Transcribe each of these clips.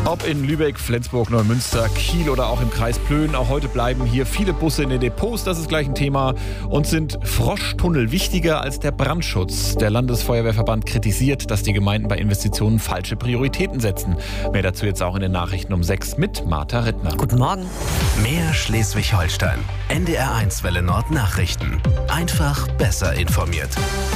Ob in Lübeck, Flensburg, Neumünster, Kiel oder auch im Kreis Plön, auch heute bleiben hier viele Busse in den Depots, das ist gleich ein Thema. Und sind Froschtunnel wichtiger als der Brandschutz? Der Landesfeuerwehrverband kritisiert, dass die Gemeinden bei Investitionen falsche Prioritäten setzen. Mehr dazu jetzt auch in den Nachrichten um 6 mit Martha Rittner. Guten Morgen. Mehr Schleswig-Holstein. NDR1 Welle Nord Nachrichten. Einfach besser informiert.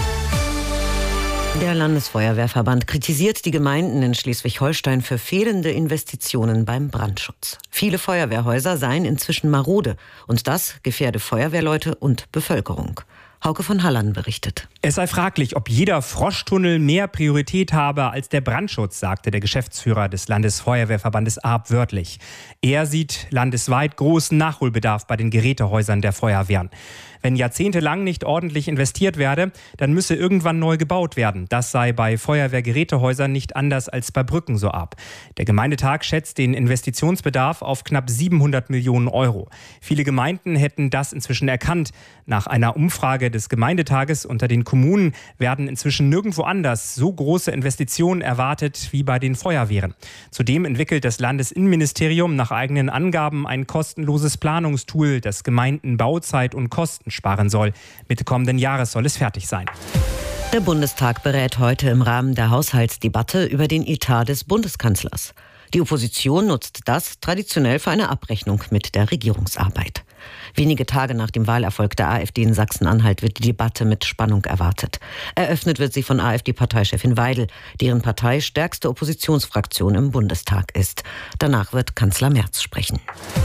Der Landesfeuerwehrverband kritisiert die Gemeinden in Schleswig-Holstein für fehlende Investitionen beim Brandschutz. Viele Feuerwehrhäuser seien inzwischen marode und das gefährde Feuerwehrleute und Bevölkerung. Hauke von Halland berichtet. Es sei fraglich, ob jeder Froschtunnel mehr Priorität habe als der Brandschutz, sagte der Geschäftsführer des Landesfeuerwehrverbandes Arp wörtlich. Er sieht landesweit großen Nachholbedarf bei den Gerätehäusern der Feuerwehren. Wenn jahrzehntelang nicht ordentlich investiert werde, dann müsse irgendwann neu gebaut werden. Das sei bei Feuerwehrgerätehäusern nicht anders als bei Brücken, so Arp. Der Gemeindetag schätzt den Investitionsbedarf auf knapp 700 Millionen Euro. Viele Gemeinden hätten das inzwischen erkannt. Nach einer Umfrage des Gemeindetages unter den Kommunen werden inzwischen nirgendwo anders so große Investitionen erwartet wie bei den Feuerwehren. Zudem entwickelt das Landesinnenministerium nach eigenen Angaben ein kostenloses Planungstool, das Gemeinden Bauzeit und Kosten sparen soll. Mitte kommenden Jahres soll es fertig sein. Der Bundestag berät heute im Rahmen der Haushaltsdebatte über den Etat des Bundeskanzlers. Die Opposition nutzt das traditionell für eine Abrechnung mit der Regierungsarbeit. Wenige Tage nach dem Wahlerfolg der AfD in Sachsen-Anhalt wird die Debatte mit Spannung erwartet. Eröffnet wird sie von AfD-Parteichefin Weidel, deren Partei stärkste Oppositionsfraktion im Bundestag ist. Danach wird Kanzler Merz sprechen.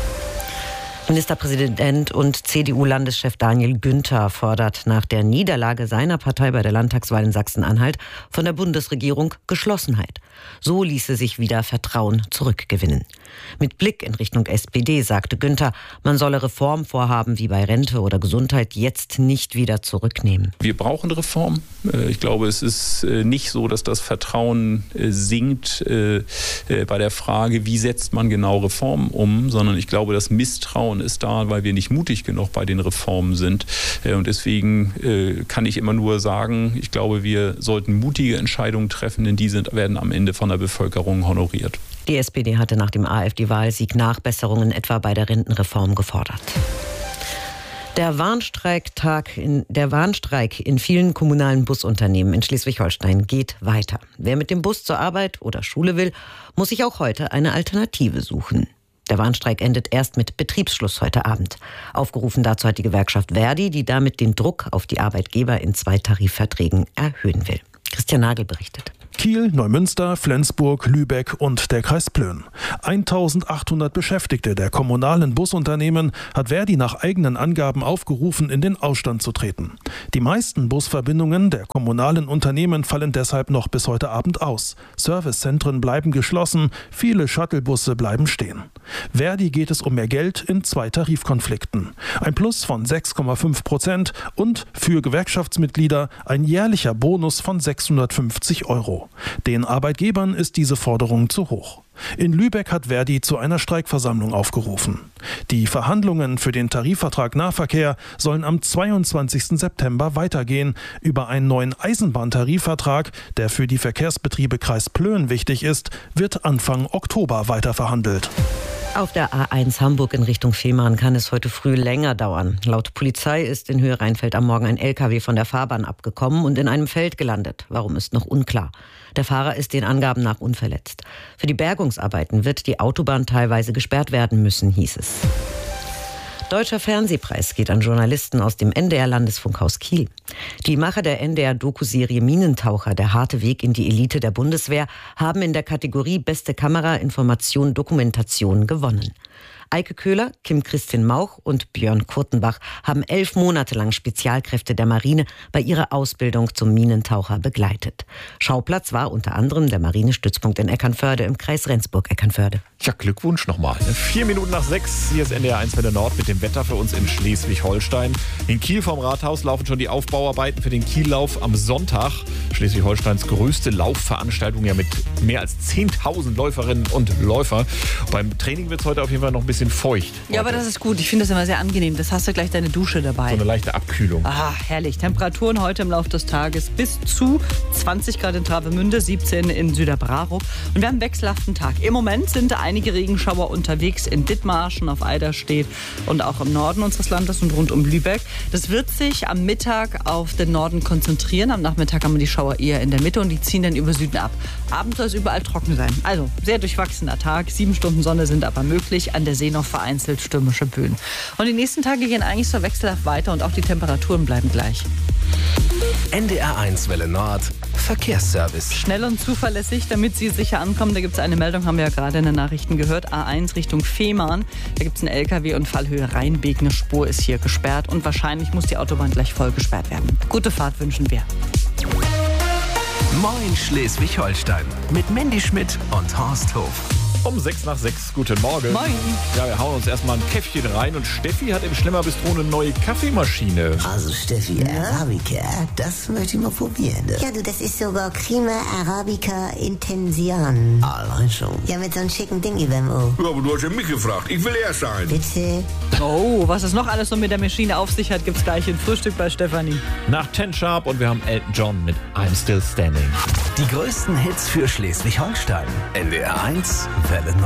Ministerpräsident und CDU-Landeschef Daniel Günther fordert nach der Niederlage seiner Partei bei der Landtagswahl in Sachsen-Anhalt von der Bundesregierung Geschlossenheit. So ließe sich wieder Vertrauen zurückgewinnen. Mit Blick in Richtung SPD sagte Günther, man solle Reformvorhaben wie bei Rente oder Gesundheit jetzt nicht wieder zurücknehmen. Wir brauchen Reform. Ich glaube, es ist nicht so, dass das Vertrauen sinkt bei der Frage, wie setzt man genau Reformen um, sondern ich glaube, das Misstrauen ist da, weil wir nicht mutig genug bei den Reformen sind. Und deswegen kann ich immer nur sagen, ich glaube, wir sollten mutige Entscheidungen treffen, denn die werden am Ende von der Bevölkerung honoriert. Die SPD hatte nach dem AfD-Wahlsieg Nachbesserungen etwa bei der Rentenreform gefordert. Der Warnstreik in vielen kommunalen Busunternehmen in Schleswig-Holstein geht weiter. Wer mit dem Bus zur Arbeit oder Schule will, muss sich auch heute eine Alternative suchen. Der Warnstreik endet erst mit Betriebsschluss heute Abend. Aufgerufen dazu hat die Gewerkschaft Verdi, die damit den Druck auf die Arbeitgeber in 2 Tarifverträgen erhöhen will. Christian Nagel berichtet. Kiel, Neumünster, Flensburg, Lübeck und der Kreis Plön. 1800 Beschäftigte der kommunalen Busunternehmen hat Verdi nach eigenen Angaben aufgerufen, in den Ausstand zu treten. Die meisten Busverbindungen der kommunalen Unternehmen fallen deshalb noch bis heute Abend aus. Servicezentren bleiben geschlossen, viele Shuttlebusse bleiben stehen. Verdi geht es um mehr Geld in 2 Tarifkonflikten. Ein Plus von 6,5% und für Gewerkschaftsmitglieder ein jährlicher Bonus von 650 Euro. Den Arbeitgebern ist diese Forderung zu hoch. In Lübeck hat Verdi zu einer Streikversammlung aufgerufen. Die Verhandlungen für den Tarifvertrag Nahverkehr sollen am 22. September weitergehen. Über einen neuen Eisenbahntarifvertrag, der für die Verkehrsbetriebe Kreis Plön wichtig ist, wird Anfang Oktober weiter verhandelt. Auf der A1 Hamburg in Richtung Fehmarn kann es heute früh länger dauern. Laut Polizei ist in Höhe Rheinfeld am Morgen ein LKW von der Fahrbahn abgekommen und in einem Feld gelandet. Warum, ist noch unklar. Der Fahrer ist den Angaben nach unverletzt. Für die Bergungsarbeiten wird die Autobahn teilweise gesperrt werden müssen, hieß es. Deutscher Fernsehpreis geht an Journalisten aus dem NDR-Landesfunkhaus Kiel. Die Macher der NDR-Doku-Serie Minentaucher, der harte Weg in die Elite der Bundeswehr, haben in der Kategorie Beste Kamera, Information, Dokumentation gewonnen. Eike Köhler, Kim-Christin Mauch und Björn Kurtenbach haben 11 Monate lang Spezialkräfte der Marine bei ihrer Ausbildung zum Minentaucher begleitet. Schauplatz war unter anderem der Marinestützpunkt in Eckernförde im Kreis Rendsburg-Eckernförde. Ja, Glückwunsch nochmal. 4 Minuten nach 6, hier ist NDR1 Welle Nord mit dem Wetter für uns in Schleswig-Holstein. In Kiel vom Rathaus laufen schon die Aufbauarbeiten für den Kiellauf am Sonntag. Schleswig-Holsteins größte Laufveranstaltung, ja mit mehr als 10.000 Läuferinnen und Läufer. Beim Training wird es heute auf jeden Fall noch ein bisschen bisschen feucht. Ja, aber das ist gut. Ich finde das immer sehr angenehm. Das hast du gleich deine Dusche dabei. So eine leichte Abkühlung. Ah, herrlich. Temperaturen heute im Laufe des Tages bis zu 20 Grad in Travemünde, 17 in Süderbrarup. Und wir haben einen wechselhaften Tag. Im Moment sind einige Regenschauer unterwegs in Dithmarschen, auf Eiderstedt und auch im Norden unseres Landes und rund um Lübeck. Das wird sich am Mittag auf den Norden konzentrieren. Am Nachmittag haben wir die Schauer eher in der Mitte und die ziehen dann über Süden ab. Abends soll es überall trocken sein. Also sehr durchwachsener Tag. 7 Stunden Sonne sind aber möglich. An der See noch vereinzelt stürmische Böen. Und die nächsten Tage gehen eigentlich so wechselhaft weiter und auch die Temperaturen bleiben gleich. NDR1 Welle Nord, Verkehrsservice. Schnell und zuverlässig, damit Sie sicher ankommen. Da gibt es eine Meldung, haben wir ja gerade in den Nachrichten gehört. A1 Richtung Fehmarn. Da gibt es einen LKW und Fallhöhe Rheinbeek. Eine Spur ist hier gesperrt und wahrscheinlich muss die Autobahn gleich voll gesperrt werden. Gute Fahrt wünschen wir. Moin Schleswig-Holstein mit Mandy Schmidt und Horst Hof. Um 6:06, guten Morgen. Moin. Ja, wir hauen uns erstmal ein Käffchen rein und Steffi hat im Schlemmerbistro eine neue Kaffeemaschine. Also Steffi, Arabica, das möchte ich mal probieren. Ja, du, das ist sogar Crema Arabica Intensian. Allein schon. Ja, mit so einem schicken Ding überm Ohr. Ja, aber du hast ja mich gefragt. Ich will erst sein. Bitte? Oh, was es noch alles so mit der Maschine auf sich hat, gibt es gleich im Frühstück bei Stefanie. Nach 10 Sharp und wir haben Elton John mit I'm Still Standing. Die größten Hits für Schleswig-Holstein. NDR1 Welle Nord.